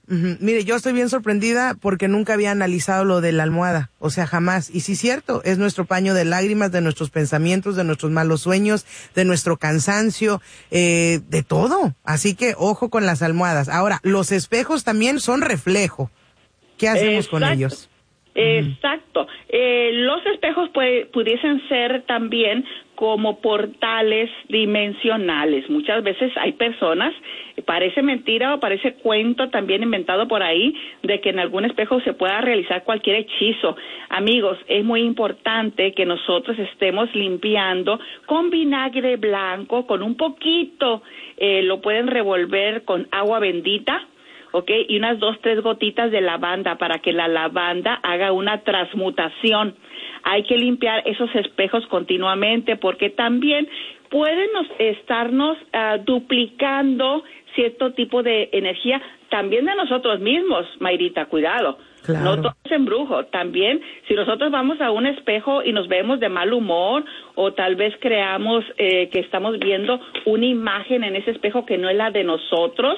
Uh-huh. Mire, yo estoy bien sorprendida porque nunca había analizado lo de la almohada, o sea, jamás. Y sí, cierto, es nuestro paño de lágrimas, de nuestros pensamientos, de nuestros malos sueños, de nuestro cansancio, de todo. Así que ojo con las almohadas. Ahora, los espejos también son reflejo. ¿Qué hacemos con ellos? Exacto. Los espejos pudiesen ser también como portales dimensionales. Muchas veces hay personas, parece mentira o parece cuento también inventado por ahí, de que en algún espejo se pueda realizar cualquier hechizo. Amigos, es muy importante que nosotros estemos limpiando con vinagre blanco, con un poquito, lo pueden revolver con agua bendita, ¿ok? Y unas 2-3 gotitas de lavanda para que la lavanda haga una transmutación. Hay que limpiar esos espejos continuamente porque también pueden estarnos duplicando cierto tipo de energía también de nosotros mismos, Mayrita, cuidado. Claro. No todo es embrujo. También, si nosotros vamos a un espejo y nos vemos de mal humor o tal vez creamos que estamos viendo una imagen en ese espejo que no es la de nosotros,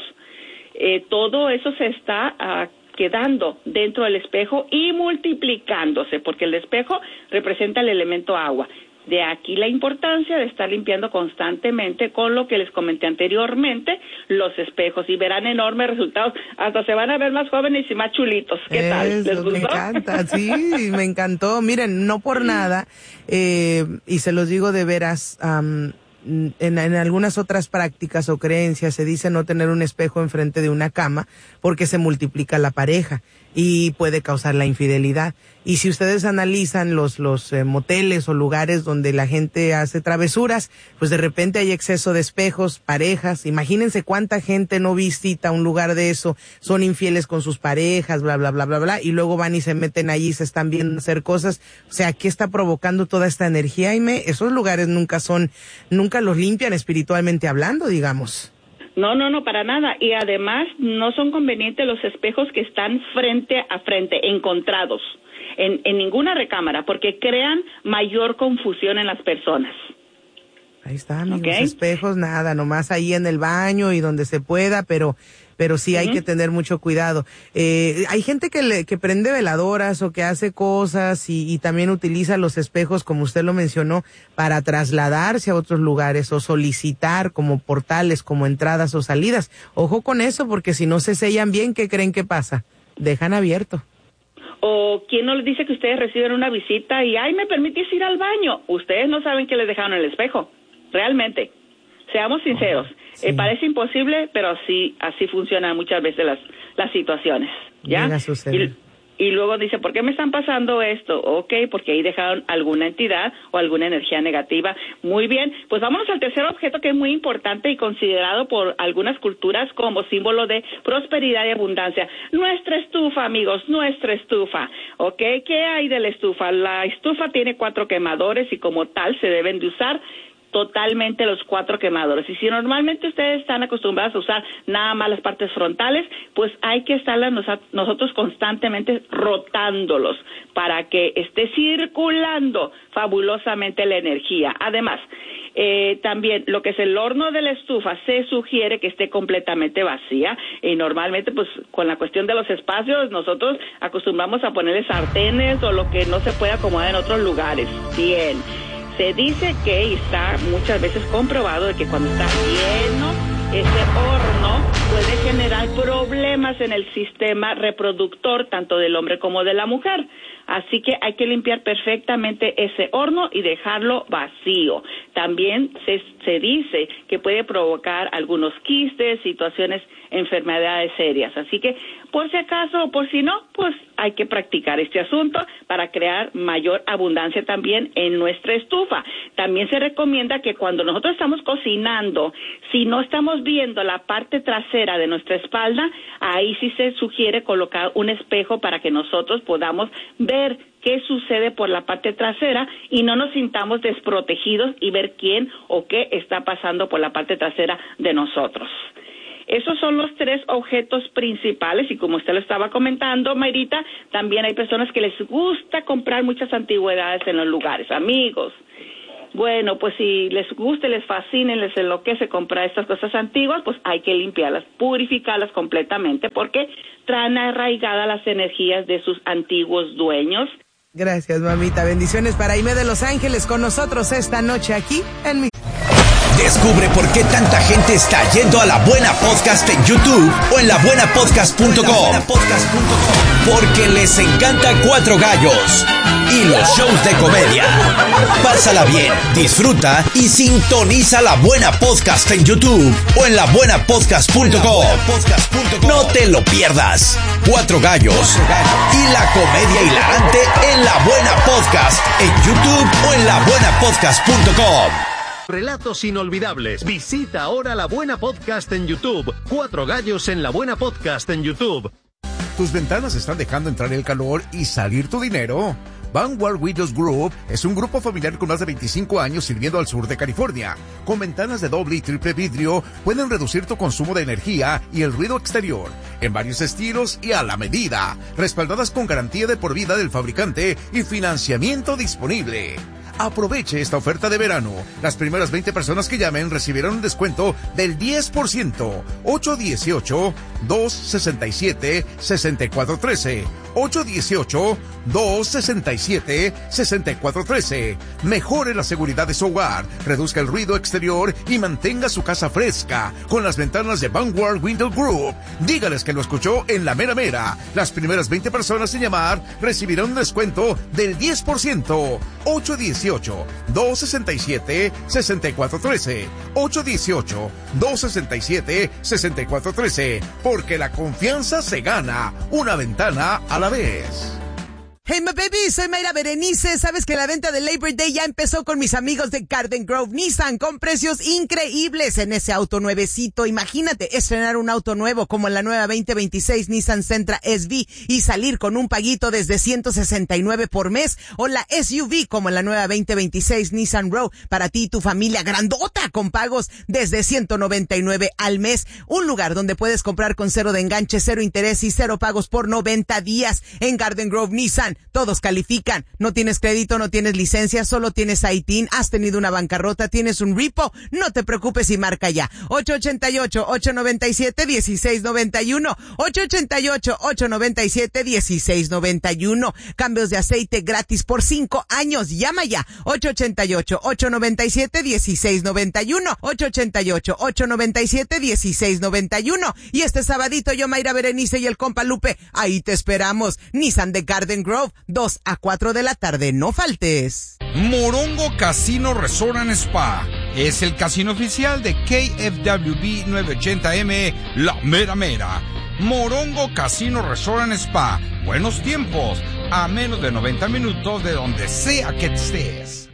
todo eso se está quedando dentro del espejo y multiplicándose, porque el espejo representa el elemento agua. De aquí la importancia de estar limpiando constantemente con lo que les comenté anteriormente, los espejos, y verán enormes resultados. Hasta se van a ver más jóvenes y más chulitos. ¿Qué tal? ¿Les gustó? Me encanta, sí, me encantó. Miren, no por nada, y se los digo de veras, en algunas otras prácticas o creencias se dice no tener un espejo enfrente de una cama porque se multiplica la pareja y puede causar la infidelidad. Y si ustedes analizan los moteles o lugares donde la gente hace travesuras, pues de repente hay exceso de espejos, parejas. Imagínense cuánta gente no visita un lugar de eso, son infieles con sus parejas, bla, bla, bla, bla, bla, y luego van y se meten allí y se están viendo hacer cosas. O sea, ¿qué está provocando toda esta energía, Aimee? Esos lugares nunca los limpian espiritualmente hablando, digamos. No, para nada. Y además no son convenientes los espejos que están frente a frente, encontrados, en ninguna recámara, porque crean mayor confusión en las personas. Ahí está, amigos, ¿okay? Espejos, nada, nomás ahí en el baño y donde se pueda, pero sí hay que tener mucho cuidado. Hay gente que prende veladoras o que hace cosas y también utiliza los espejos, como usted lo mencionó, para trasladarse a otros lugares o solicitar como portales, como entradas o salidas. Ojo con eso, porque si no se sellan bien, ¿qué creen que pasa? Dejan abierto. O ¿quién no les dice que ustedes reciben una visita y, ay, ¿me permitís ir al baño? Ustedes no saben que les dejaron el espejo, realmente. Seamos sinceros. Sí. Parece imposible, pero así funcionan muchas veces las situaciones, ¿ya? Y luego dice, ¿por qué me están pasando esto? Ok, porque ahí dejaron alguna entidad o alguna energía negativa. Muy bien, pues vámonos al tercer objeto que es muy importante y considerado por algunas culturas como símbolo de prosperidad y abundancia. Nuestra estufa, amigos, nuestra estufa. Ok, ¿qué hay de la estufa? La estufa tiene 4 quemadores y como tal se deben de usar totalmente los 4 quemadores. Y si normalmente ustedes están acostumbrados a usar nada más las partes frontales, pues hay que estarlas nosotros constantemente rotándolos para que esté circulando fabulosamente la energía. Además, también lo que es el horno de la estufa se sugiere que esté completamente vacía y normalmente pues con la cuestión de los espacios nosotros acostumbramos a ponerle sartenes o lo que no se puede acomodar en otros lugares. Bien. Se dice que, y está muchas veces comprobado, de que cuando está lleno ese horno puede generar problemas en el sistema reproductor, tanto del hombre como de la mujer. Así que hay que limpiar perfectamente ese horno y dejarlo vacío. También se dice que puede provocar algunos quistes, situaciones, enfermedades serias. Así que, por si acaso o por si no, pues hay que practicar este asunto para crear mayor abundancia también en nuestra estufa. También se recomienda que cuando nosotros estamos cocinando, si no estamos viendo la parte trasera de nuestra espalda, ahí sí se sugiere colocar un espejo para que nosotros podamos ver qué sucede por la parte trasera y no nos sintamos desprotegidos y ver quién o qué está pasando por la parte trasera de nosotros. Esos son los 3 objetos principales y como usted lo estaba comentando, Mayrita, también hay personas que les gusta comprar muchas antigüedades en los lugares. Amigos, Bueno, pues si les gusta, les fascina, les enloquece comprar estas cosas antiguas, pues hay que limpiarlas, purificarlas completamente, porque traen arraigadas las energías de sus antiguos dueños. Gracias, mamita. Bendiciones para Aimee de Los Ángeles con nosotros esta noche aquí en mi... Descubre por qué tanta gente está yendo a La Buena Podcast en YouTube o en labuenapodcast.com. Porque les encanta Cuatro Gallos y los shows de comedia. Pásala bien, disfruta y sintoniza La Buena Podcast en YouTube o en labuenapodcast.com. No te lo pierdas. Cuatro Gallos y la comedia hilarante en La Buena Podcast en YouTube o en labuenapodcast.com. Relatos inolvidables. Visita ahora La Buena Podcast en YouTube. Cuatro Gallos en La Buena Podcast en YouTube. ¿Tus ventanas están dejando entrar el calor y salir tu dinero? Vanguard Windows Group es un grupo familiar con más de 25 años sirviendo al sur de California. Con ventanas de doble y triple vidrio, pueden reducir tu consumo de energía y el ruido exterior, en varios estilos y a la medida, respaldadas con garantía de por vida del fabricante y financiamiento disponible. Aproveche esta oferta de verano. Las primeras 20 personas que llamen recibirán un descuento del 10%. 818-267-6413. 818-267-6413. Mejore la seguridad de su hogar, reduzca el ruido exterior y mantenga su casa fresca con las ventanas de Vanguard Window Group. Dígales que lo escuchó en La Mera Mera. Las primeras 20 personas en llamar recibirán un descuento del 10%. 818-267-6413. 818-267-6413. Porque la confianza se gana una ventana a la vez. Hey, my baby, soy Mayra Berenice. Sabes que la venta de Labor Day ya empezó con mis amigos de Garden Grove Nissan con precios increíbles en ese auto nuevecito. Imagínate estrenar un auto nuevo como la nueva 2026 Nissan Sentra SV y salir con un paguito desde $169 por mes, o la SUV como la nueva 2026 Nissan Rogue para ti y tu familia grandota con pagos desde $199 al mes. Un lugar donde puedes comprar con cero de enganche, cero interés y cero pagos por 90 días. En Garden Grove Nissan todos califican. No tienes crédito, no tienes licencia, solo tienes ITIN, has tenido una bancarrota, tienes un repo, no te preocupes y marca ya. 888-897-1691. 888-897-1691. Cambios de aceite gratis por 5 años. Llama ya. 888-897-1691. 888-897-1691. Y este sabadito yo, Mayra Berenice y el compa Lupe, ahí te esperamos. Nissan de Garden Grove, 2 a 4 de la tarde, no faltes. Morongo Casino Resort and Spa es el casino oficial de KFWB 980M, La Mera Mera. Morongo Casino Resort and Spa, buenos tiempos, a menos de 90 minutos de donde sea que estés.